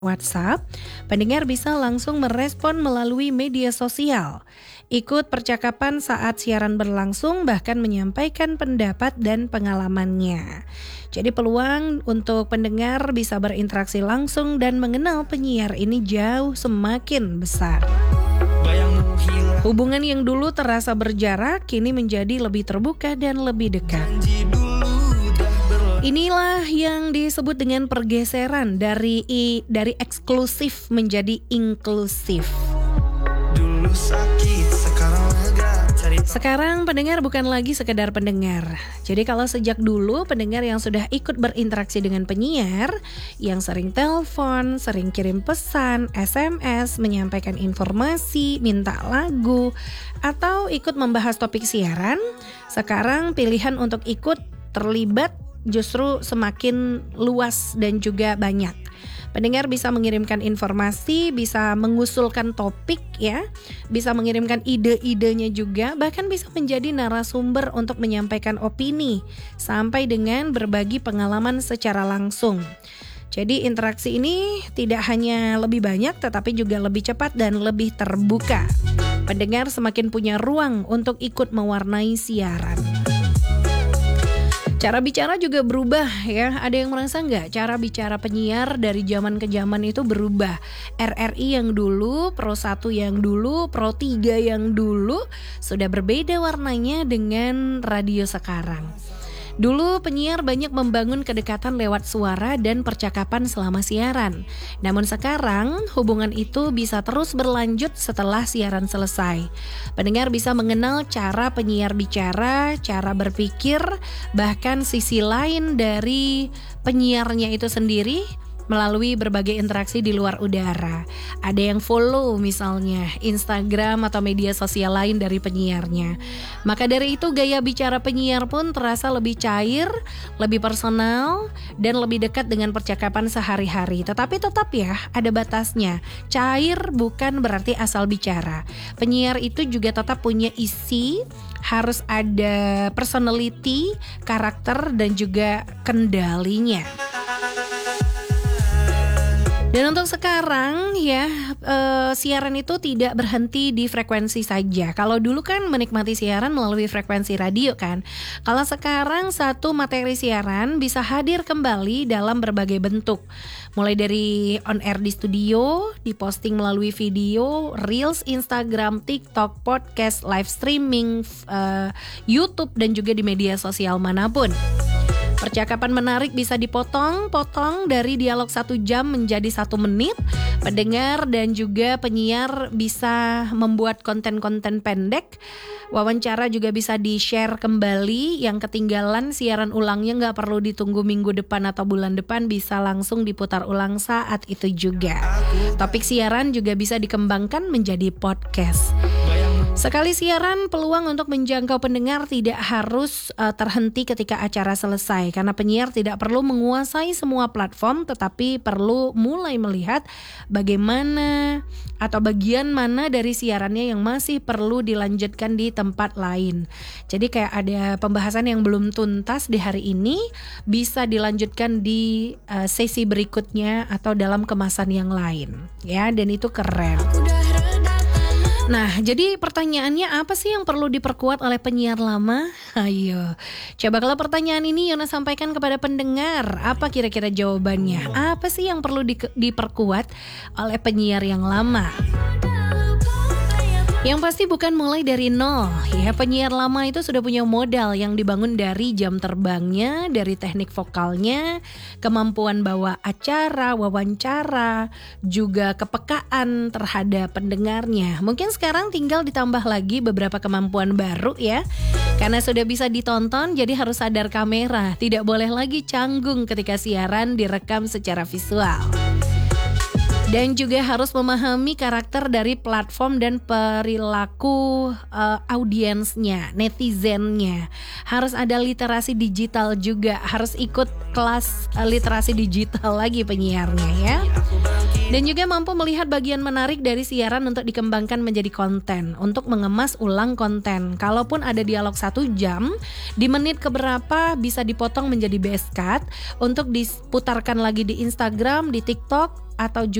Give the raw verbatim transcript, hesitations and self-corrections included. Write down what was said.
WhatsApp, pendengar bisa langsung merespon melalui media sosial, ikut percakapan saat siaran berlangsung, bahkan menyampaikan pendapat dan pengalamannya. Jadi peluang untuk pendengar bisa berinteraksi langsung dan mengenal penyiar ini jauh semakin besar. Hubungan yang dulu terasa berjarak kini menjadi lebih terbuka dan lebih dekat. Inilah yang disebut dengan pergeseran dari i, dari eksklusif menjadi inklusif. Dulu sakit, sekarang lega. Sekarang pendengar bukan lagi sekedar pendengar. Jadi kalau sejak dulu pendengar yang sudah ikut berinteraksi dengan penyiar, yang sering telepon, sering kirim pesan, S M S, menyampaikan informasi, minta lagu, atau ikut membahas topik siaran, sekarang pilihan untuk ikut terlibat justru semakin luas dan juga banyak. Pendengar bisa mengirimkan informasi, bisa mengusulkan topik ya, bisa mengirimkan ide-idenya juga, bahkan bisa menjadi narasumber untuk menyampaikan opini, sampai dengan berbagi pengalaman secara langsung. Jadi interaksi ini tidak hanya lebih banyak tetapi juga lebih cepat dan lebih terbuka. Pendengar semakin punya ruang untuk ikut mewarnai siaran. Cara bicara juga berubah ya. Ada yang merasa nggak cara bicara penyiar dari zaman ke zaman itu berubah? R R I yang dulu, Pro satu yang dulu, Pro tiga yang dulu sudah berbeda warnanya dengan radio sekarang. Dulu penyiar banyak membangun kedekatan lewat suara dan percakapan selama siaran. Namun sekarang hubungan itu bisa terus berlanjut setelah siaran selesai. Pendengar bisa mengenal cara penyiar bicara, cara berpikir, bahkan sisi lain dari penyiarnya itu sendiri melalui berbagai interaksi di luar udara. Ada yang follow misalnya Instagram atau media sosial lain dari penyiarnya. Maka dari itu gaya bicara penyiar pun terasa lebih cair, lebih personal, dan lebih dekat dengan percakapan sehari-hari. Tetapi tetap ya ada batasnya. Cair bukan berarti asal bicara. Penyiar itu juga tetap punya isi, harus ada personality, karakter, dan juga kendalinya. Dan untuk sekarang ya e, siaran itu tidak berhenti di frekuensi saja. Kalau dulu kan menikmati siaran melalui frekuensi radio kan. Kalau sekarang satu materi siaran bisa hadir kembali dalam berbagai bentuk. Mulai dari on air di studio, diposting melalui video, Reels, Instagram, TikTok, podcast, live streaming, e, YouTube, dan juga di media sosial manapun. Percakapan menarik bisa dipotong-potong dari dialog satu jam menjadi satu menit. Pendengar dan juga penyiar bisa membuat konten-konten pendek. Wawancara juga bisa di-share kembali. Yang ketinggalan siaran ulangnya gak perlu ditunggu minggu depan atau bulan depan, bisa langsung diputar ulang saat itu juga. Topik siaran juga bisa dikembangkan menjadi podcast. Sekali siaran, peluang untuk menjangkau pendengar tidak harus uh, terhenti ketika acara selesai. Karena penyiar tidak perlu menguasai semua platform, tetapi perlu mulai melihat bagaimana atau bagian mana dari siarannya yang masih perlu dilanjutkan di tempat lain. Jadi kayak ada pembahasan yang belum tuntas di hari ini, bisa dilanjutkan di uh, sesi berikutnya atau dalam kemasan yang lain. Ya, dan itu keren. Nah, jadi pertanyaannya apa sih yang perlu diperkuat oleh penyiar lama? Ayo, coba kalau pertanyaan ini Yona sampaikan kepada pendengar, apa kira-kira jawabannya? Apa sih yang perlu di- diperkuat oleh penyiar yang lama? Yang pasti bukan mulai dari nol. Ya, penyiar lama itu sudah punya modal yang dibangun dari jam terbangnya, dari teknik vokalnya, kemampuan bawa acara, wawancara, juga kepekaan terhadap pendengarnya. Mungkin sekarang tinggal ditambah lagi beberapa kemampuan baru ya. Karena sudah bisa ditonton, jadi harus sadar kamera. Tidak boleh lagi canggung ketika siaran direkam secara visual. Dan juga harus memahami karakter dari platform dan perilaku uh, audiensnya, netizennya. Harus ada literasi digital juga, harus ikut kelas uh, literasi digital lagi penyiarnya ya. Dan juga mampu melihat bagian menarik dari siaran untuk dikembangkan menjadi konten, untuk mengemas ulang konten. Kalaupun ada dialog satu jam, di menit keberapa bisa dipotong menjadi best cut untuk diputarkan lagi di Instagram, di TikTok, atau